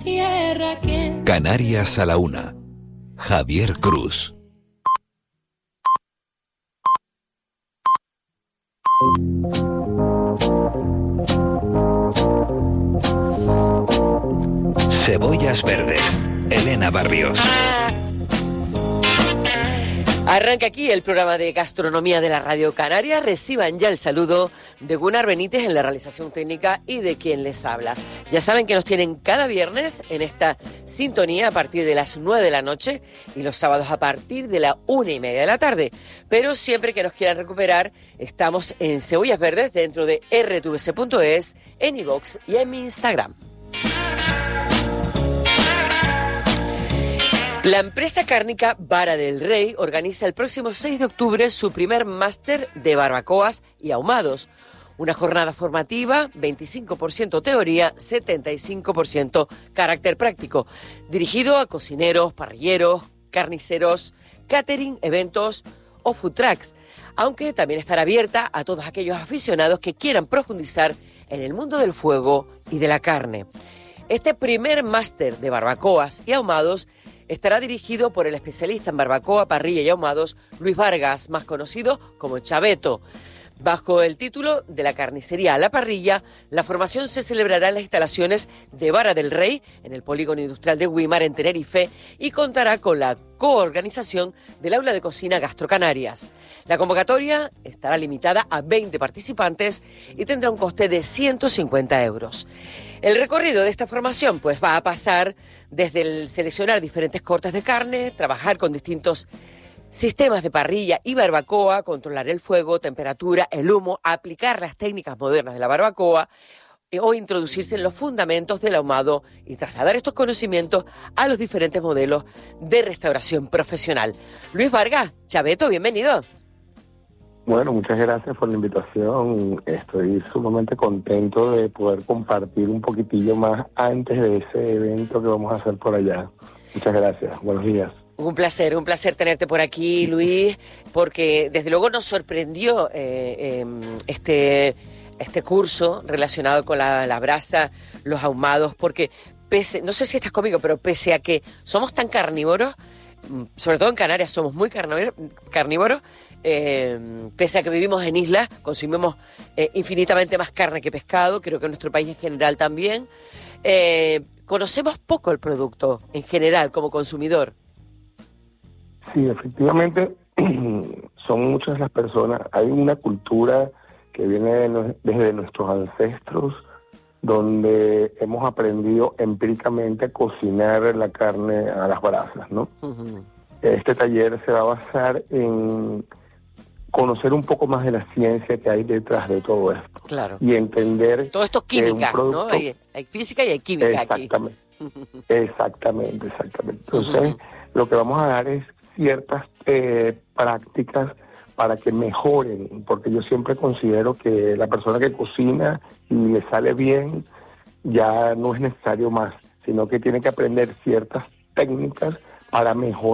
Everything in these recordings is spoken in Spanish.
tierra que... Canarias a la una. Javier Cruz. Cebollas verdes. Elena Barrios. Arranca aquí el programa de gastronomía de la Radio Canaria. Reciban ya el saludo de Gunnar Benítez en la realización técnica y de quien les habla. Ya saben que nos tienen cada viernes en esta sintonía a partir de las 9 de la noche y los sábados a partir de la 1:30 de la tarde. Pero siempre que nos quieran recuperar, estamos en Cebollas Verdes dentro de rtvc.es, en iVoox y en mi Instagram. La empresa cárnica Vara del Rey organiza el próximo 6 de octubre su primer máster de barbacoas y ahumados. Una jornada formativa, 25% teoría, 75% carácter práctico, dirigido a cocineros, parrilleros, carniceros, catering, eventos o food trucks, aunque también estará abierta a todos aquellos aficionados que quieran profundizar en el mundo del fuego y de la carne. Este primer máster de barbacoas y ahumados estará dirigido por el especialista en barbacoa, parrilla y ahumados, Luis Vargas, más conocido como Chaveto. Bajo el título de la carnicería a la parrilla, la formación se celebrará en las instalaciones de Vara del Rey, en el Polígono Industrial de Güímar, en Tenerife, y contará con la coorganización del Aula de Cocina Gastro Canarias. La convocatoria estará limitada a 20 participantes y tendrá un coste de 150 euros. El recorrido de esta formación pues va a pasar desde el seleccionar diferentes cortes de carne, trabajar con distintos sistemas de parrilla y barbacoa, controlar el fuego, temperatura, el humo, aplicar las técnicas modernas de la barbacoa o introducirse en los fundamentos del ahumado y trasladar estos conocimientos a los diferentes modelos de restauración profesional. Luis Vargas, Chaveto, bienvenido. Bueno, muchas gracias por la invitación. Estoy sumamente contento de poder compartir un poquitillo más antes de ese evento que vamos a hacer por allá. Muchas gracias. Buenos días. Un placer tenerte por aquí, Luis, porque desde luego nos sorprendió este curso relacionado con la brasa, los ahumados, porque no sé si estás conmigo, pero pese a que somos tan carnívoros, sobre todo en Canarias somos muy carnívoros, pese a que vivimos en islas, consumimos infinitamente más carne que pescado, creo que en nuestro país en general también, conocemos poco el producto en general como consumidor. Sí, efectivamente, son muchas las personas. Hay una cultura que viene desde nuestros ancestros, donde hemos aprendido empíricamente a cocinar la carne a las brasas, ¿no? Uh-huh. Este taller se va a basar en conocer un poco más de la ciencia que hay detrás de todo esto. Claro. Y entender... Todo esto es química, producto... ¿no? Hay física y hay química exactamente, aquí. Exactamente. Entonces, lo que vamos a dar es ciertas prácticas para que mejoren, porque yo siempre considero que la persona que cocina y le sale bien, ya no es necesario más, sino que tiene que aprender ciertas técnicas para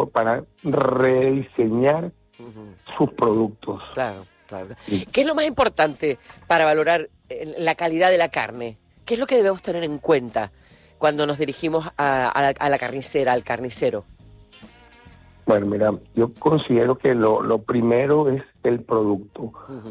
rediseñar sus productos. Claro. Sí. ¿Qué es lo más importante para valorar la calidad de la carne? ¿Qué es lo que debemos tener en cuenta cuando nos dirigimos a la carnicera, al carnicero? Bueno, mira, yo considero que lo primero es el producto,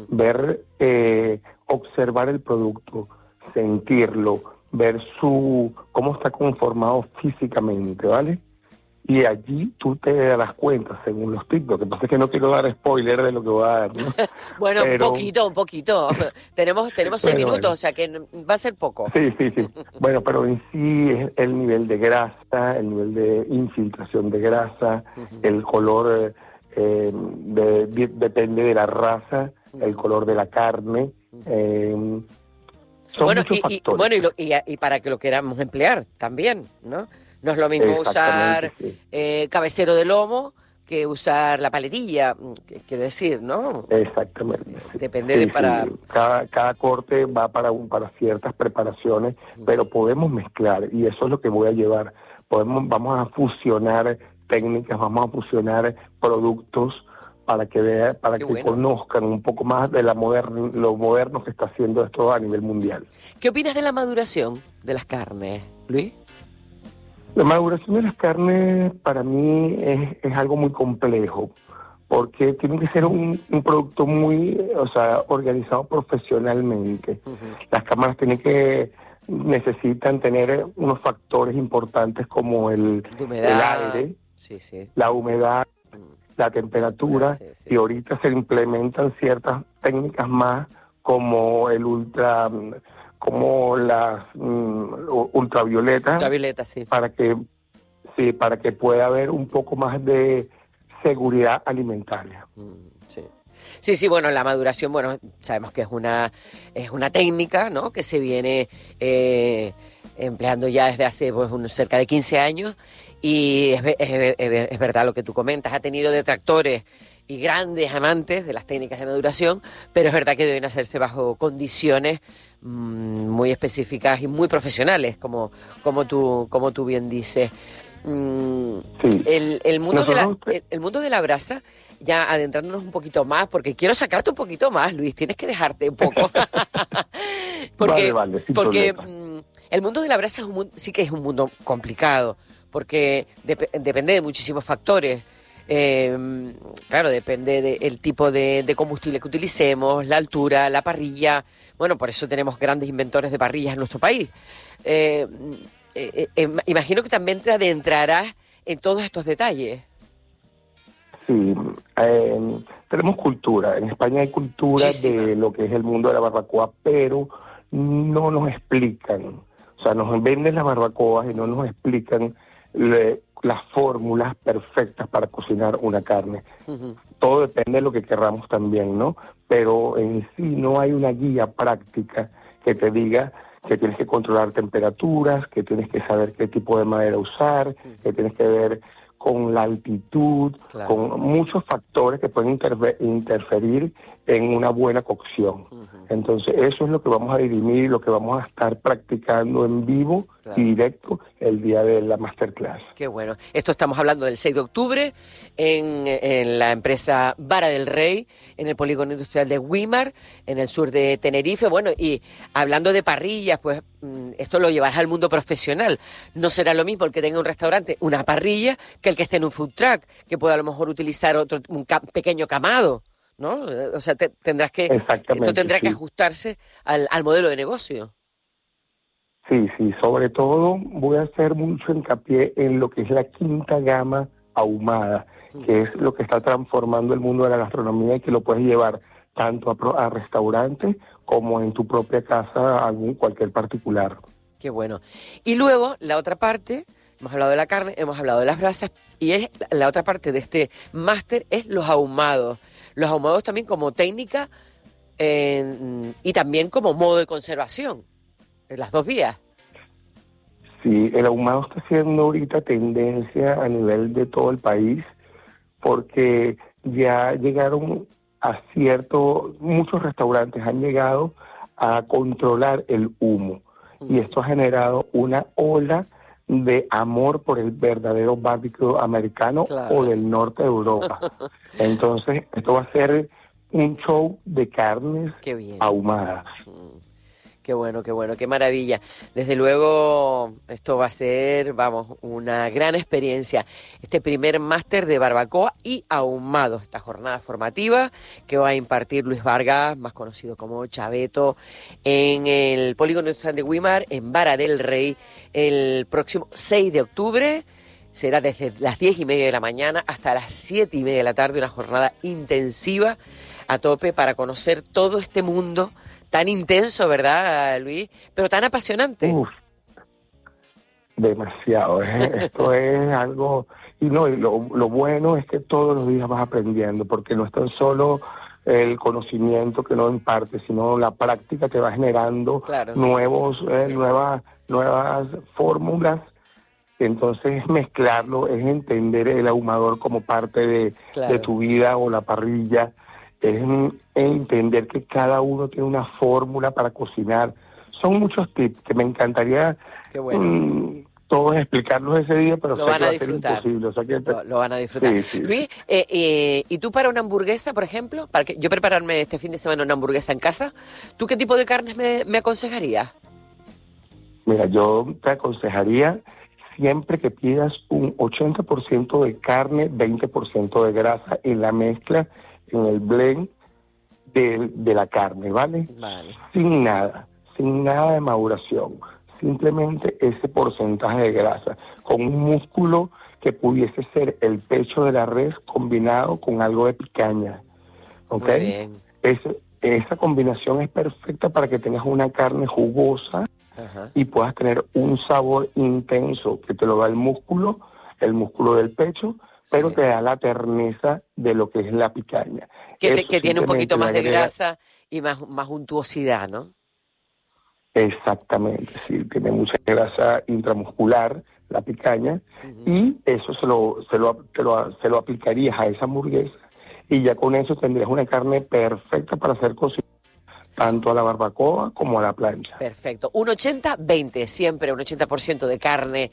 observar el producto, sentirlo, ver cómo está conformado físicamente, ¿vale? Y allí tú te darás cuenta, según los tips. Lo que pasa es que no quiero dar spoiler de lo que voy a dar, ¿no? Bueno, pero... un poquito. Tenemos 6 minutos, bueno. O sea que va a ser poco. Sí. Bueno, pero en sí es el nivel de grasa, el nivel de infiltración de grasa, el color, depende de la raza, el color de la carne. Son muchos factores. Y para que lo queramos emplear también, ¿no? No es lo mismo usar cabecero de lomo que usar la paletilla, quiero decir, ¿no? Exactamente. Depende de para... Sí. Cada corte va para ciertas preparaciones, pero podemos mezclar, y eso es lo que voy a llevar. Vamos a fusionar técnicas, vamos a fusionar productos para que conozcan un poco más de lo moderno que está haciendo esto a nivel mundial. ¿Qué opinas de la maduración de las carnes, Luis? La maduración de las carnes para mí es algo muy complejo, porque tiene que ser un producto muy, o sea, organizado profesionalmente. Ujú. Las cámaras necesitan tener unos factores importantes como De el humedad. aire, Sí, sí. la humedad, Mm, la temperatura, sí, sí. y ahorita se implementan ciertas técnicas más como el como las ultravioletas Ultravioleta, sí. para que sí, para que pueda haber un poco más de seguridad alimentaria. Sí. Sí, sí, bueno, la maduración, bueno, sabemos que es una técnica, ¿no? Que se viene empleando ya desde hace pues, cerca de 15 años y es verdad lo que tú comentas, ha tenido detractores y grandes amantes de las técnicas de maduración, pero es verdad que deben hacerse bajo condiciones muy específicas y muy profesionales, como tú bien dices. Sí. El mundo Nosotros, el mundo de la brasa, ya adentrándonos un poquito más, porque quiero sacarte un poquito más, Luis, tienes que dejarte un poco. vale, sin porque problema. el mundo de la brasa sí que es un mundo complicado, porque depende de muchísimos factores. Claro, depende del tipo de combustible que utilicemos, la altura, la parrilla. Bueno, por eso tenemos grandes inventores de parrillas en nuestro país. Eh, Imagino que también te adentrarás en todos estos detalles. Sí, tenemos cultura. En España hay cultura Muchísima. de lo que es el mundo de la barbacoa, pero no nos explican. O sea, nos venden las barbacoas y no nos explican las fórmulas perfectas para cocinar una carne. Ujú. Todo depende de lo que querramos también, ¿no? Pero en sí no hay una guía práctica que te diga que tienes que controlar temperaturas, que tienes que saber qué tipo de madera usar, que tienes que ver con la altitud, Claro. con muchos factores que pueden interferir en una buena cocción. Ujú. Entonces, eso es lo que vamos a dirimir y lo que vamos a estar practicando en vivo Claro. y directo el día de la masterclass. Qué bueno. Esto estamos hablando del 6 de octubre en la empresa Vara del Rey, en el polígono industrial de Güímar, en el sur de Tenerife. Bueno, y hablando de parrillas, pues esto lo llevarás al mundo profesional. No será lo mismo el que tenga un restaurante, una parrilla, que el que esté en un food truck, que pueda a lo mejor utilizar pequeño camado, ¿no? O sea, Exactamente, esto tendrá que sí. ajustarse al modelo de negocio. Sí, sí, sobre todo voy a hacer mucho hincapié en lo que es la quinta gama ahumada, que es lo que está transformando el mundo de la gastronomía y que lo puedes llevar tanto a restaurantes como en tu propia casa, a cualquier particular. Qué bueno. Y luego, la otra parte, hemos hablado de la carne, hemos hablado de las brasas, y es la otra parte de este máster es los ahumados. Los ahumados también como técnica y también como modo de conservación, en las dos vías. Sí, el ahumado está siendo ahorita tendencia a nivel de todo el país porque ya llegaron muchos restaurantes han llegado a controlar el humo y esto ha generado una ola de amor por el verdadero barbecue americano Claro. o del norte de Europa. Entonces, esto va a ser un show de carnes Qué bien. ahumadas. Qué bueno, qué maravilla. Desde luego, esto va a ser, vamos, una gran experiencia. Este primer máster de barbacoa y ahumado, esta jornada formativa que va a impartir Luis Vargas, más conocido como Chaveto, en el Polígono Industrial de Güímar, en Vara del Rey, el próximo 6 de octubre. Será desde las 10:30 de la mañana hasta las 7:30 de la tarde, una jornada intensiva a tope para conocer todo este mundo tan intenso, ¿verdad, Luis? Pero tan apasionante. Uf, demasiado. Esto es algo... Y no, y lo bueno es que todos los días vas aprendiendo, porque no es tan solo el conocimiento que no imparte, sino la práctica te va generando Claro. nuevas fórmulas. Entonces mezclarlo es entender el ahumador como parte de tu vida o la parrilla, es entender que cada uno tiene una fórmula para cocinar. Son muchos tips que me encantaría Qué bueno. todos explicarlos ese día, pero Lo sé van que a va a ser disfrutar. imposible. O sea que Lo van a disfrutar. Sí, sí. Luis, ¿y tú para una hamburguesa, por ejemplo? Para que yo prepararme este fin de semana una hamburguesa en casa, ¿tú qué tipo de carnes me aconsejarías? Mira, yo te aconsejaría siempre que pidas un 80% de carne, 20% de grasa en la mezcla, en el blend de la carne, ¿vale? Vale. Sin nada de maduración, simplemente ese porcentaje de grasa, con un músculo que pudiese ser el pecho de la res combinado con algo de picaña, ¿ok? Muy bien. Esa combinación es perfecta para que tengas una carne jugosa, Ajá. y puedas tener un sabor intenso que te lo da el músculo del pecho, pero Sí. te da la terneza de lo que es la picaña. Que tiene un poquito más de agrega- grasa y más untuosidad, ¿no? Exactamente, sí, tiene mucha grasa intramuscular, la picaña, Ujú. y eso se lo aplicarías a esa hamburguesa, y ya con eso tendrías una carne perfecta para hacer cocina, tanto a la barbacoa como a la plancha. Perfecto. Un 80-20, siempre un 80% de carne,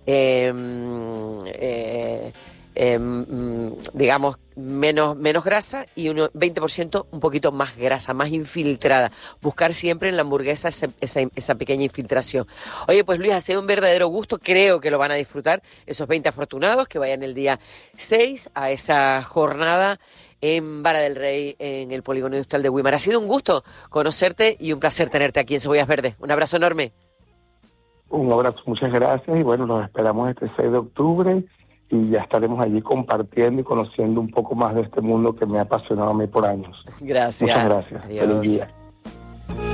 digamos, menos grasa y un 20% un poquito más grasa, más infiltrada. Buscar siempre en la hamburguesa esa pequeña infiltración. Oye, pues Luis, ha sido un verdadero gusto. Creo que lo van a disfrutar esos 20 afortunados que vayan el día 6 a esa jornada en Vara del Rey, en el Polígono Industrial de Güímar. Ha sido un gusto conocerte y un placer tenerte aquí en Cebollas Verdes. Un abrazo enorme. Un abrazo, muchas gracias, y bueno, nos esperamos este 6 de octubre y ya estaremos allí compartiendo y conociendo un poco más de este mundo que me ha apasionado a mí por años. Gracias. Muchas gracias. Adiós. Feliz día.